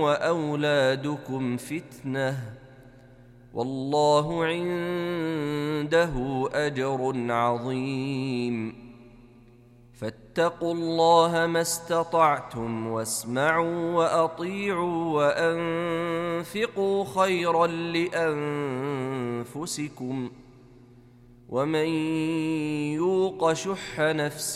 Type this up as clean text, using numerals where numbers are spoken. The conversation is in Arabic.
وأولادكم فتنة والله عنده أجر عظيم فاتقوا الله ما استطعتم واسمعوا وأطيعوا وأنفقوا خيرا لأنفسكم ومن يوق شح نفسه